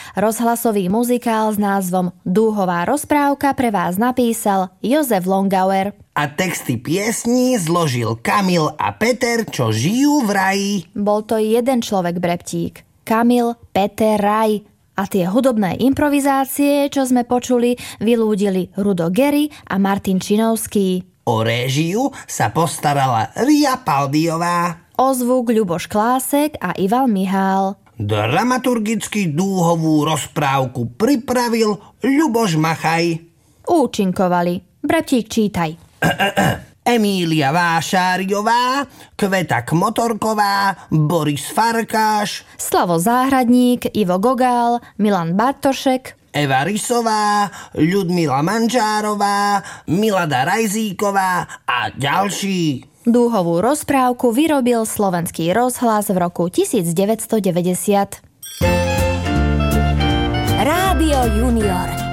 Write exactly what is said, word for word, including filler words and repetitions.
Rozhlasový muzikál s názvom Dúhová rozprávka pre vás napísal Jozef Longauer. A texty piesní zložil Kamil a Peter, čo žijú v raji. Bol to jeden človek, Breptík. Kamil, Peter, Raj. A tie hudobné improvizácie, čo sme počuli, vylúdili Rudo Gery a Martin Činovský. O réžiu sa postarala Ria Paldiová. O zvuk Ľuboš Klásek a Ivan Mihál. Dramaturgicky dúhovú rozprávku pripravil Ľuboš Machaj. Účinkovali. Breptík, čítaj. Emília Vášáriová, Kveta Kmotorková, Boris Farkáš, Slavo Záhradník, Ivo Gogál, Milan Bartošek, Eva Rysová, Ľudmila Manžárová, Milada Rajzíková a ďalší. Dúhovú rozprávku vyrobil Slovenský rozhlas v roku devätnásťstodeväťdesiat. Rádio Junior.